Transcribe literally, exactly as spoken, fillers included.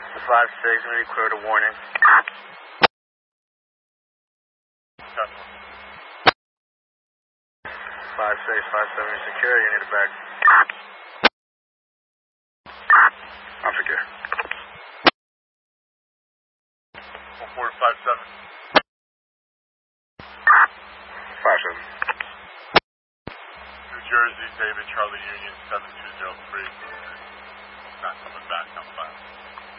five six, I'm going to clear the warning. five six, five seven, secure, you need a bag. I'm secure. one four five seven. five seven. New Jersey, David, Charlie Union, seven two zero three. Not coming back, I'm fine.